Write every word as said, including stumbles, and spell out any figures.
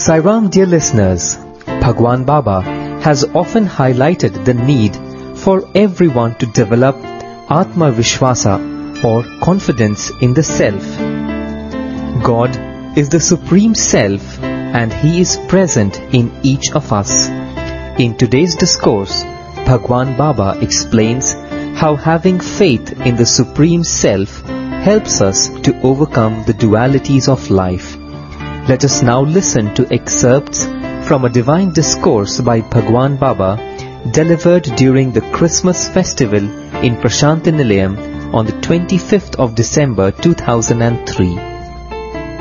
Sairam, dear listeners, Bhagwan Baba has often highlighted the need for everyone to develop Atma Vishwasa or confidence in the self. God is the Supreme Self and He is present in each of us. In today's discourse, Bhagwan Baba explains how having faith in the Supreme Self helps us to overcome the dualities of life. Let us now listen to excerpts from a divine discourse by Bhagwan Baba delivered during the Christmas festival in Prashanti Nilayam on the twenty-fifth of December two thousand three.